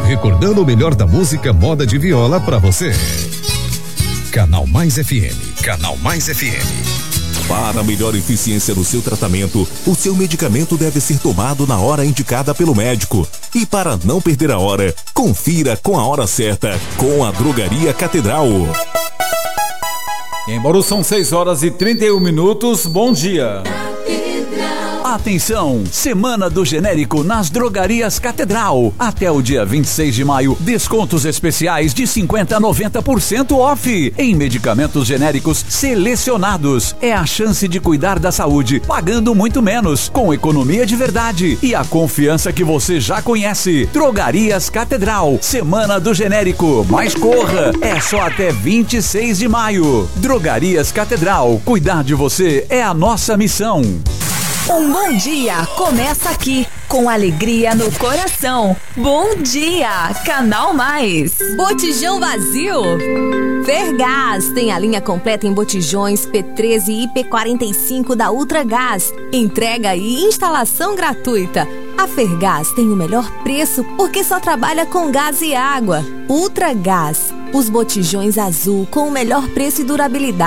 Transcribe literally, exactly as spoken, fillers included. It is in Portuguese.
recordando o melhor da música moda de viola pra você. Canal Mais F M. Canal Mais F M. Para melhor eficiência no seu tratamento, o seu medicamento deve ser tomado na hora indicada pelo médico. E para não perder a hora, confira com a hora certa com a Drogaria Catedral. Em Bauru são seis horas e trinta e um minutos. Bom dia. Atenção! Semana do Genérico nas Drogarias Catedral. Até o dia vinte e seis de maio, descontos especiais de cinquenta a noventa por cento off em medicamentos genéricos selecionados. É a chance de cuidar da saúde, pagando muito menos, com economia de verdade e a confiança que você já conhece. Drogarias Catedral, Semana do Genérico. Mas corra! É só até vinte e seis de maio. Drogarias Catedral, cuidar de você é a nossa missão. Um bom dia começa aqui, com alegria no coração. Bom dia, Canal Mais. Botijão vazio? Fergás tem a linha completa em botijões P treze e P quarenta e cinco da Ultragás. Entrega e instalação gratuita. A Fergás tem o melhor preço porque só trabalha com gás e água. Ultragás, os botijões azul com o melhor preço e durabilidade.